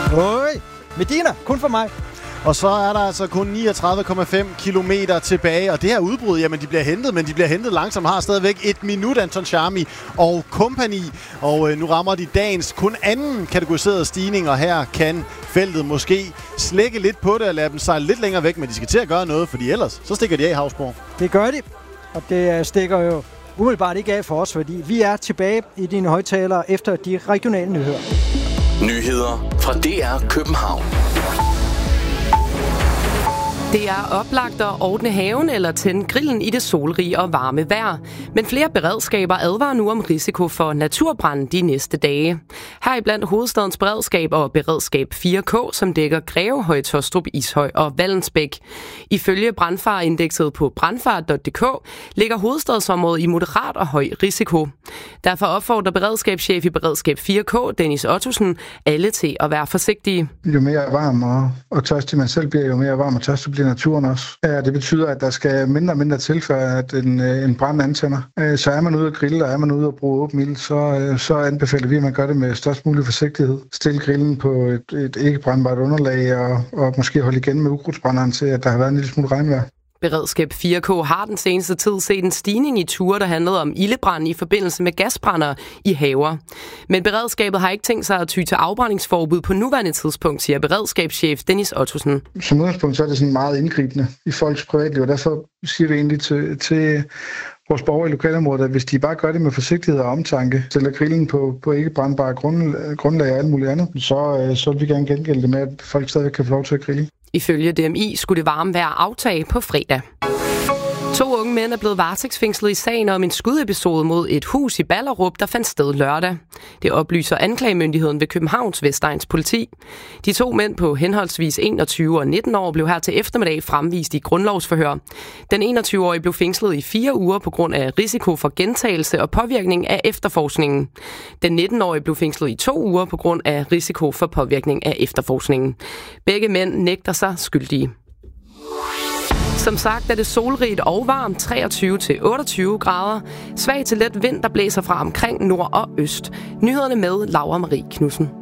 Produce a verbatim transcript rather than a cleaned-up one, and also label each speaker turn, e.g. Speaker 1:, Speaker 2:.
Speaker 1: Øj, Medina, kun for mig.
Speaker 2: Og så er der altså kun niogtredive komma fem kilometer tilbage, og det her udbrud, jamen de bliver hentet, men de bliver hentet langsomt, har stadigvæk et minut, Anton Charmi og kompagni, og øh, nu rammer de dagens kun anden kategoriserede stigning, og her kan feltet måske slække lidt på det og lade dem sejle lidt længere væk, men de skal til at gøre noget, fordi ellers så stikker de af i Havsborg.
Speaker 1: Det gør de, og det stikker jo umiddelbart ikke af for os, fordi vi er tilbage i dine højtalere efter de regionale nyheder.
Speaker 3: Nyheder fra D R København. Det er oplagt at ordne haven eller tænde grillen i det solrige og varme vejr. Men flere beredskaber advarer nu om risiko for naturbrand de næste dage. Heriblandt Hovedstadens Beredskab og Beredskab fire K, som dækker Greve, Høje Taastrup, Ishøj og Vallensbæk. Ifølge brandfareindekset på brandfare punktum d k ligger hovedstadsområdet i moderat og høj risiko. Derfor opfordrer beredskabschef i Beredskab fire K, Dennis Ottosen, alle til at være forsigtige.
Speaker 4: Jo mere varm og, og tørstig man selv bliver, jo mere varm og tørstig bliver naturen også. Ja, det betyder, at der skal mindre og mindre til, for at en, en brand antænder. Så er man ude at grille, og er man ude at bruge åben ild, så, så anbefaler vi, at man gør det med størst mulig forsigtighed. Stil grillen på et, et ikke brandbart underlag, og, og måske holde igen med ukrudtsbrænderen til, at der har været en lille smule regnvejr.
Speaker 3: Beredskab fire K har den seneste tid set en stigning i ture, der handlede om ildebrand i forbindelse med gasbrænder i haver. Men beredskabet har ikke tænkt sig at ty til afbrændingsforbud på nuværende tidspunkt, siger beredskabschef Dennis Ottosen.
Speaker 4: Som udgangspunkt så er det sådan meget indgribende i folks privatliv, og derfor siger vi egentlig til, til vores borgere i lokalområdet, at hvis de bare gør det med forsigtighed og omtanke, stiller grillen på, på ikke brandbare grund, grundlag og alt muligt andet, så, så vil vi gerne gengælde det med, at folk stadig kan få lov til at grille.
Speaker 3: Ifølge D M I skulle det varme vejr aftage på fredag. To unge mænd er blevet varetægtsfængslet i sagen om en skudepisode mod et hus i Ballerup, der fandt sted lørdag. Det oplyser anklagemyndigheden ved Københavns Vestegns politi. De to mænd på henholdsvis enogtyve og nitten år blev her til eftermiddag fremvist i grundlovsforhør. Den enogtyve-årige blev fængslet i fire uger på grund af risiko for gentagelse og påvirkning af efterforskningen. Den nitten-årige blev fængslet i to uger på grund af risiko for påvirkning af efterforskningen. Begge mænd nægter sig skyldige. Som sagt er det solrigt og varmt, treogtyve til otteogtyve grader. Svag til let vind, der blæser fra omkring nord og øst. Nyhederne med Laura Marie Knudsen.